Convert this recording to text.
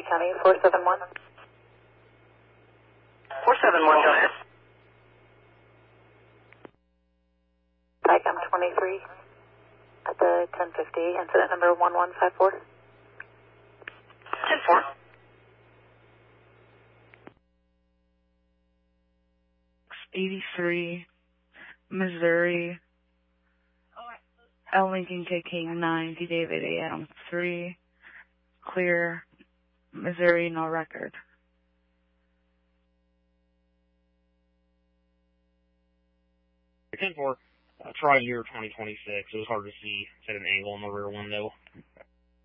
County, 471. 471, go ahead. Picam 23 at the 1050, incident number 1154. 10-4. #83, Missouri, L. Lincoln KK 9, D. David AM 3, clear, Missouri, no record. 10-4, try year 2026. It was hard to see at an angle in the rear window.